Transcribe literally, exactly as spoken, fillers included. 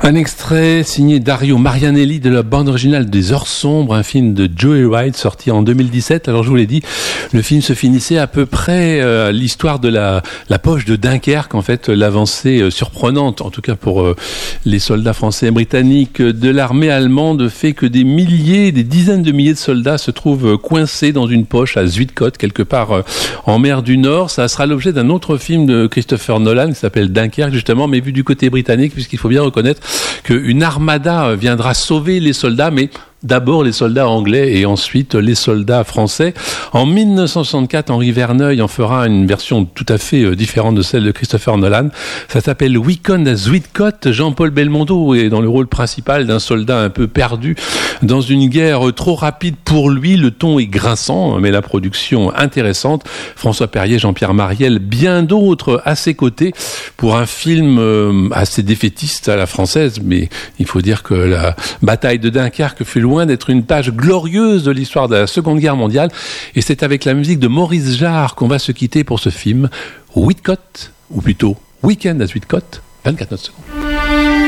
Un extrait signé Dario Marianelli de la bande originale des Heures Sombres, un film de Joey Wright sorti en deux mille dix-sept. Alors je vous l'ai dit, le film se finissait à peu près euh, l'histoire de la, la poche de Dunkerque, en fait l'avancée euh, surprenante, en tout cas pour euh, les soldats français et britanniques de l'armée allemande, fait que des milliers, des dizaines de milliers de soldats se trouvent coincés dans une poche à Zuidcote, quelque part euh, en mer du Nord. Ça sera l'objet d'un autre film de Christopher Nolan qui s'appelle Dunkerque justement, mais vu du côté britannique, puisqu'il faut bien reconnaître qu'une armada viendra sauver les soldats, mais d'abord les soldats anglais et ensuite les soldats français. En dix-neuf cent soixante-quatre, Henri Verneuil en fera une version tout à fait différente de celle de Christopher Nolan. Ça s'appelle Weekend à Zuidcote. Jean-Paul Belmondo est dans le rôle principal d'un soldat un peu perdu dans une guerre trop rapide pour lui. Le ton est grinçant, mais la production intéressante. François Perrier, Jean-Pierre Mariel, bien d'autres à ses côtés pour un film assez défaitiste à la française, mais il faut dire que la bataille de Dunkerque fut loin d'être une page glorieuse de l'histoire de la Seconde Guerre mondiale. Et c'est avec la musique de Maurice Jarre qu'on va se quitter pour ce film Zuidcote, ou plutôt Weekend à Zuidcote, vingt-quatre notes secondes.